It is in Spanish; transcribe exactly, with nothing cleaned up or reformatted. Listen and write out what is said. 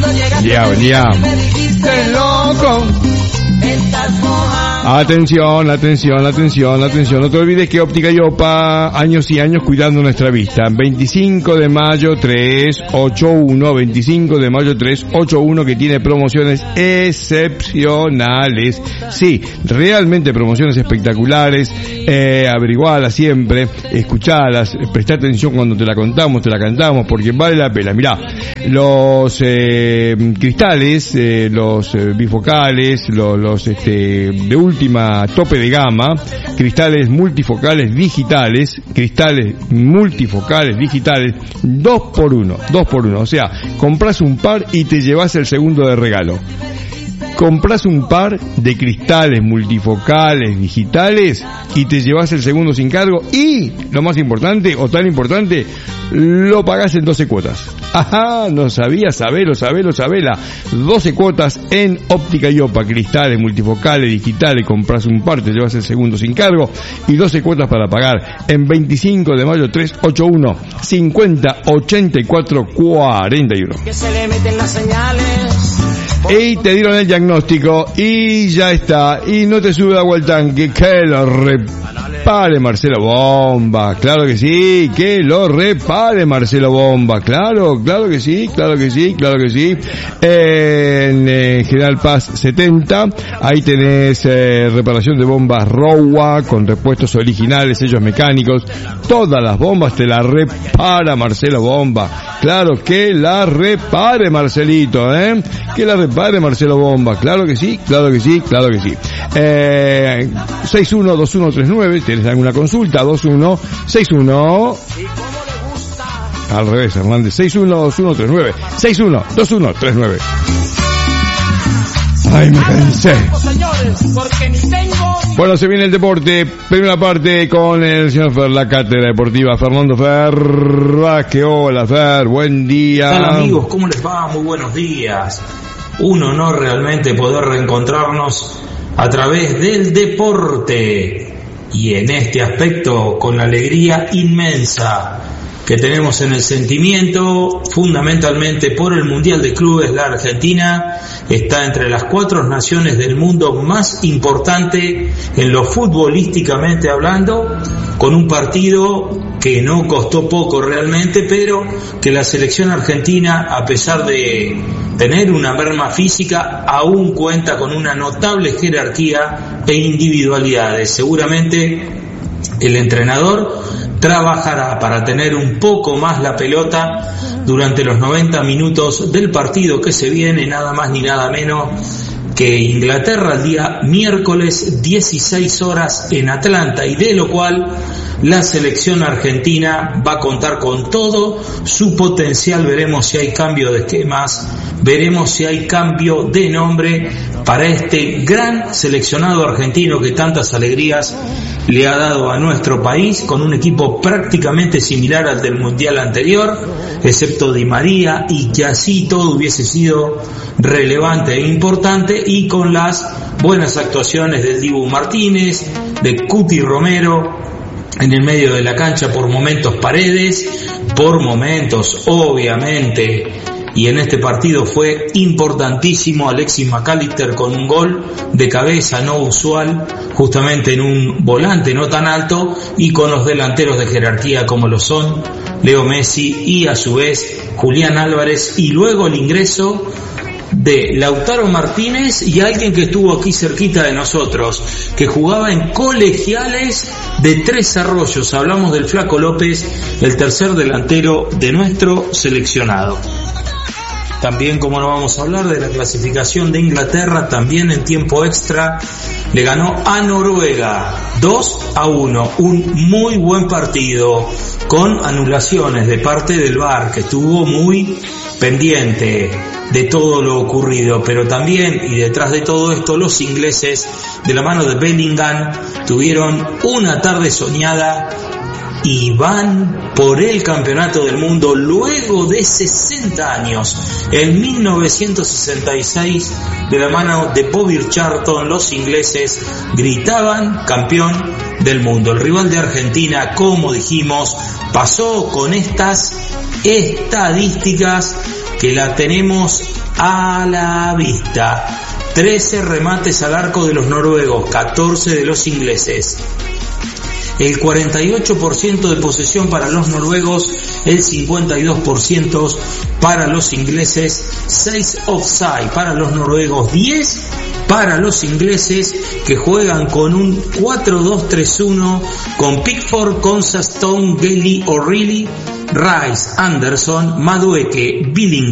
Ya, ya. ¡Qué loco! Atención, atención, atención, atención. No te olvides que Óptica Iopa, años y años cuidando nuestra vista. veinticinco de mayo trescientos ochenta y uno, veinticinco de mayo trescientos ochenta y uno, que tiene promociones excepcionales. Sí, realmente promociones espectaculares. Eh, averigualas siempre, escuchalas, presta atención cuando te la contamos, te la cantamos, porque vale la pena. Mirá, los eh, cristales, eh, los eh, bifocales, los, los este, de última tope de gama, cristales multifocales digitales, cristales multifocales digitales, dos por uno, dos por uno, o sea, compras un par y te llevas el segundo de regalo. Compras un par de cristales multifocales digitales y te llevas el segundo sin cargo, y lo más importante, o tan importante, lo pagás en doce cuotas. Ajá, no sabías, sabelo, sabelo, sabela. doce cuotas en Óptica Iopa, cristales multifocales digitales, compras un par, te llevas el segundo sin cargo, y doce cuotas para pagar en veinticinco de mayo trescientos ochenta y uno, cincuenta, ochenta y cuatro, cuarenta y uno. Que se le meten las señales. Y te dieron el diagnóstico y ya está, y no te sube agua al tanque, que lo repare Marcelo Bomba, claro que sí, que lo repare Marcelo Bomba, claro, claro que sí, claro que sí, claro que sí. En eh, General Paz setenta, ahí tenés eh, reparación de bombas Rowa con repuestos originales, sellos mecánicos, todas las bombas te las repara Marcelo Bomba, claro que la repare Marcelito, eh, que la repare Padre Marcelo Bomba, claro que sí, claro que sí, claro que sí. Eh, seis uno dos uno tres nueve, ¿tienes alguna consulta? dos uno seis uno. Al revés, Hernández, seis uno dos uno tres nueve, seis uno dos uno tres nueve. Ay, me cansé. Bueno, se viene el deporte, primera parte con el señor Fer, la cátedra deportiva, Fernando Fer. Que hola Fer, buen día. Hola amigos, ¿cómo les va? Muy buenos días. Un honor realmente poder reencontrarnos a través del deporte, y en este aspecto con la alegría inmensa que tenemos en el sentimiento, fundamentalmente por el Mundial de Clubes. La Argentina está entre las cuatro naciones del mundo más importante en lo futbolísticamente hablando, con un partido que no costó poco realmente, pero que la selección argentina, a pesar de tener una merma física, aún cuenta con una notable jerarquía e individualidades. Seguramente el entrenador trabajará para tener un poco más la pelota durante los noventa minutos del partido que se viene, nada más ni nada menos que Inglaterra, el día miércoles dieciséis horas en Atlanta, y de lo cual la selección argentina va a contar con todo su potencial. Veremos si hay cambio de esquemas, veremos si hay cambio de nombre para este gran seleccionado argentino que tantas alegrías le ha dado a nuestro país, con un equipo prácticamente similar al del Mundial anterior, excepto Di María, y que así todo hubiese sido relevante e importante, y con las buenas actuaciones del Dibu Martínez, de Cuti Romero en el medio de la cancha, por momentos Paredes, por momentos obviamente, y en este partido fue importantísimo Alexis McAllister con un gol de cabeza no usual, justamente en un volante no tan alto, y con los delanteros de jerarquía como lo son Leo Messi y a su vez Julián Álvarez, y luego el ingreso de Lautaro Martínez y alguien que estuvo aquí cerquita de nosotros, que jugaba en Colegiales de Tres Arroyos. Hablamos del Flaco López, el tercer delantero de nuestro seleccionado. También, como no vamos a hablar de la clasificación de Inglaterra, también en tiempo extra le ganó a Noruega dos a uno, un muy buen partido con anulaciones de parte del V A R, que estuvo muy pendiente de todo lo ocurrido, pero también, y detrás de todo esto, los ingleses, de la mano de Bellingham, tuvieron una tarde soñada y van por el campeonato del mundo luego de sesenta años. En mil novecientos sesenta y seis, de la mano de Bobby Charlton, los ingleses gritaban campeón del mundo. El rival de Argentina, como dijimos, pasó con estas estadísticas que la tenemos a la vista. trece remates al arco de los noruegos, catorce de los ingleses. El cuarenta y ocho por ciento de posesión para los noruegos, el cincuenta y dos por ciento para los ingleses, seis offside para los noruegos, diez para los ingleses, que juegan con un cuatro dos tres uno con Pickford, Consa, Stone, Galley, O'Reilly, Rice, Anderson, Madueke, Billing,